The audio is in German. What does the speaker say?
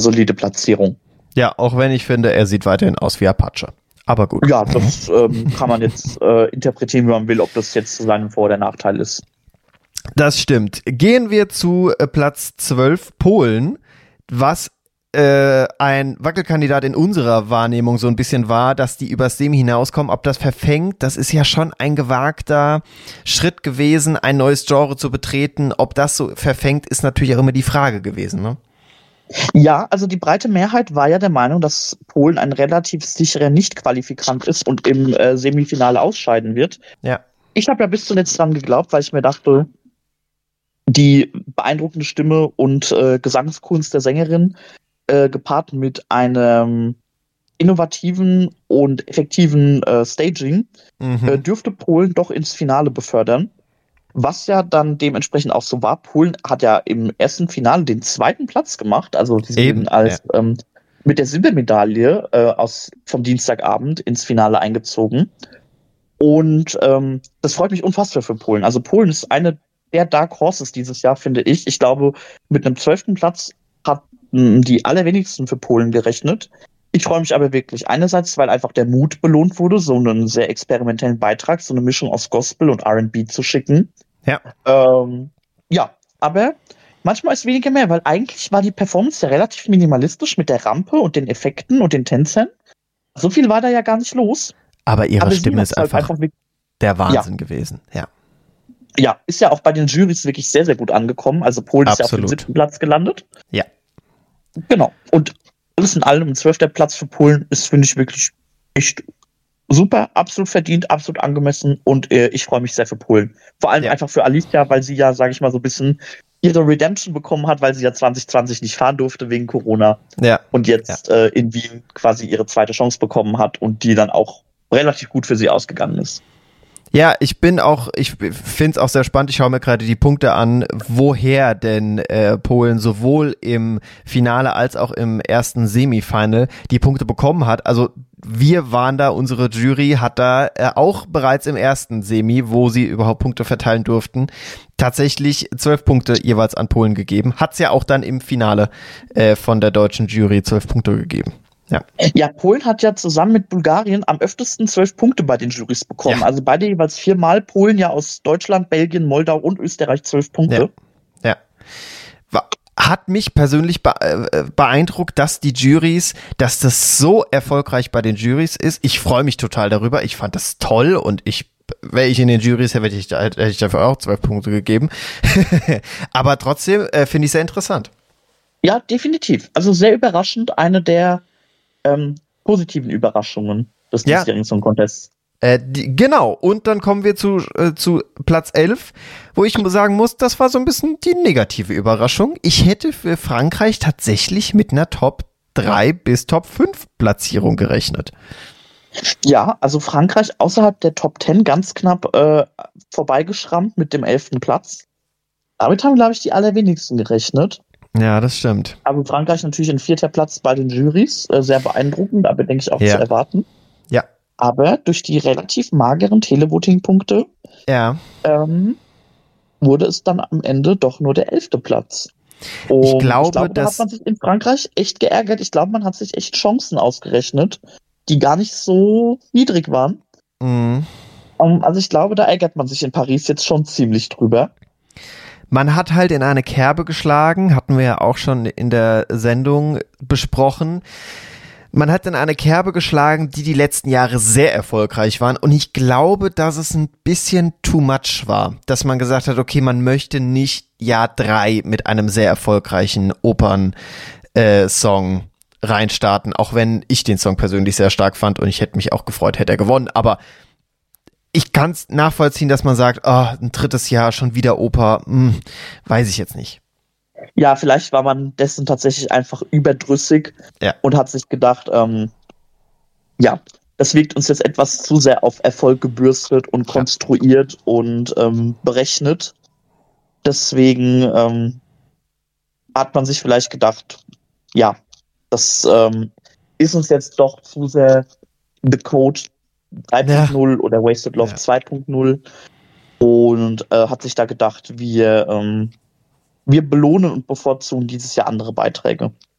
solide Platzierung. Ja, auch wenn ich finde, er sieht weiterhin aus wie Apache. Aber gut. Ja, das kann man jetzt interpretieren, wie man will, ob das jetzt zu seinem Vor- oder Nachteil ist. Das stimmt. Gehen wir zu Platz 12, Polen, was ein Wackelkandidat in unserer Wahrnehmung so ein bisschen war, dass die übers Semi hinauskommen. Ob das verfängt, das ist ja schon ein gewagter Schritt gewesen, ein neues Genre zu betreten. Ob das so verfängt, ist natürlich auch immer die Frage gewesen, ne? Ja, also die breite Mehrheit war ja der Meinung, dass Polen ein relativ sicherer Nicht-Qualifikant ist und im Semifinale ausscheiden wird. Ja. Ich habe ja bis zuletzt dran geglaubt, weil ich mir dachte, die beeindruckende Stimme und Gesangskunst der Sängerin gepaart mit einem innovativen und effektiven Staging dürfte Polen doch ins Finale befördern. Was ja dann dementsprechend auch so war. Polen hat ja im ersten Finale den zweiten Platz gemacht, also die sind mit der Silbermedaille vom Dienstagabend ins Finale eingezogen. Und das freut mich unfassbar für Polen. Also Polen ist eine der Dark Horses dieses Jahr, finde ich. Ich glaube, mit einem 12. Platz hatten die allerwenigsten für Polen gerechnet. Ich freue mich aber wirklich einerseits, weil einfach der Mut belohnt wurde, so einen sehr experimentellen Beitrag, so eine Mischung aus Gospel und R&B zu schicken. Ja. Ja, aber manchmal ist weniger mehr, weil eigentlich war die Performance ja relativ minimalistisch mit der Rampe und den Effekten und den Tänzern. So viel war da ja gar nicht los. Aber ihre Stimme ist einfach der Wahnsinn gewesen. Ja. Ja, ist ja auch bei den Jurys wirklich sehr, sehr gut angekommen. Also Polen ist ja auf dem 7. Platz gelandet. Ja. Genau. Und alles in allem ein 12. Platz für Polen ist, finde ich, wirklich echt super, absolut verdient, absolut angemessen und ich freue mich sehr für Polen. Vor allem einfach für Alicia, weil sie ja, sage ich mal, so ein bisschen ihre Redemption bekommen hat, weil sie ja 2020 nicht fahren durfte wegen Corona. Ja. Und jetzt in Wien quasi ihre zweite Chance bekommen hat und die dann auch relativ gut für sie ausgegangen ist. Ja, ich finde es auch sehr spannend, ich schaue mir gerade die Punkte an, woher denn Polen sowohl im Finale als auch im ersten Semifinal die Punkte bekommen hat. Also wir waren da, unsere Jury hat da auch bereits im ersten Semi, wo sie überhaupt Punkte verteilen durften, tatsächlich 12 Punkte jeweils an Polen gegeben. Hat's ja auch dann im Finale von der deutschen Jury 12 Punkte gegeben. Ja, Polen hat ja zusammen mit Bulgarien am öftesten 12 Punkte bei den Jurys bekommen. Ja. Also beide jeweils 4-mal. Polen ja aus Deutschland, Belgien, Moldau und Österreich 12 Punkte. Ja. Hat mich persönlich beeindruckt, dass das so erfolgreich bei den Jurys ist. Ich freue mich total darüber. Ich fand das toll und wäre ich in den Jurys, hätte ich dafür auch 12 Punkte gegeben. Aber trotzdem finde ich sehr interessant. Ja, definitiv. Also sehr überraschend. Eine der positiven Überraschungen des diesjährigen Song Contests. Genau, und dann kommen wir zu Platz 11, wo ich sagen muss, das war so ein bisschen die negative Überraschung. Ich hätte für Frankreich tatsächlich mit einer Top 3 bis Top 5 Platzierung gerechnet. Ja, also Frankreich außerhalb der Top 10 ganz knapp vorbeigeschrammt mit dem 11. Platz. Damit haben, glaube ich, die allerwenigsten gerechnet. Ja, das stimmt. Aber Frankreich natürlich ein 4. Platz bei den Jurys, sehr beeindruckend, aber denke ich auch zu erwarten. Ja. Aber durch die relativ mageren Televoting-Punkte wurde es dann am Ende doch nur der 11. Platz. Und ich glaube, da hat man sich in Frankreich echt geärgert. Ich glaube, man hat sich echt Chancen ausgerechnet, die gar nicht so niedrig waren. Mhm. Also ich glaube, da ärgert man sich in Paris jetzt schon ziemlich drüber. Man hat halt in eine Kerbe geschlagen, hatten wir ja auch schon in der Sendung besprochen. Man hat in eine Kerbe geschlagen, die letzten Jahre sehr erfolgreich waren. Und ich glaube, dass es ein bisschen too much war. Dass man gesagt hat, okay, man möchte nicht Jahr 3 mit einem sehr erfolgreichen Opern-Song reinstarten. Auch wenn ich den Song persönlich sehr stark fand und ich hätte mich auch gefreut, hätte er gewonnen. Aber ich kann es nachvollziehen, dass man sagt, ein 3. Jahr, schon wieder Oper, weiß ich jetzt nicht. Ja, vielleicht war man dessen tatsächlich einfach überdrüssig und hat sich gedacht, das wirkt uns jetzt etwas zu sehr auf Erfolg gebürstet und konstruiert und berechnet. Deswegen hat man sich vielleicht gedacht, das ist uns jetzt doch zu sehr The Code 3.0 oder Wasted Love 2.0 und hat sich da gedacht, wir belohnen und bevorzugen dieses Jahr andere Beiträge.